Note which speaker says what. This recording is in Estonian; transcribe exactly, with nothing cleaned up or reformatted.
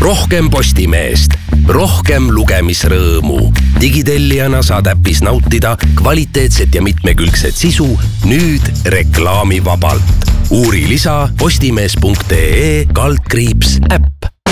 Speaker 1: rohkem Postimeest, rohkem lugemisrõõmu. Digitellijana saad äpis nautida kvaliteetset ja mitmekülgset sisu nüüd reklaamivabalt. Uuri lisa postimees punkt ee kaldkriips äpp.